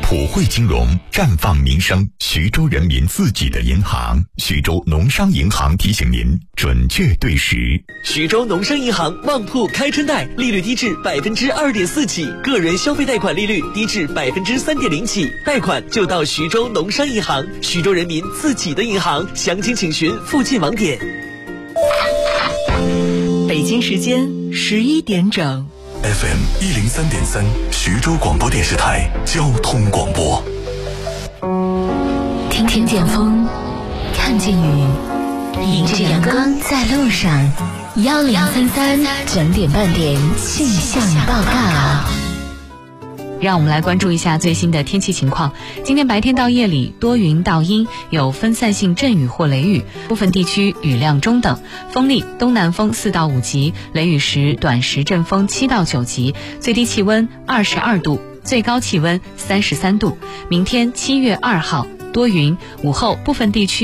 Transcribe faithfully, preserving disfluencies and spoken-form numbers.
普惠金融，绽放民生，徐州人民自己的银行。徐州农商银行提醒您，准确对时。 徐州农商银行旺铺开春贷，利率低至百分之二点四起，个人消费贷款利率低至百分之三点零起，贷款就到徐州农商银行，徐州人民自己的银行。详情请询附近网点。 北京时间十一点整。 F M 一零三点三，徐州广播电视台交通广播。 听听见风，看见雨，迎着阳光在路上。幺零三三整点半点气象报告。 让我们来关注一下最新的天气情况。今天白天到夜里多云到阴，有分散性阵雨或雷雨，部分地区雨量中等，风力东南风四到五级，雷雨时短时阵风七到九级，最低气温二十二度，最高气温三十三度。明天七月二号多云，午后部分地区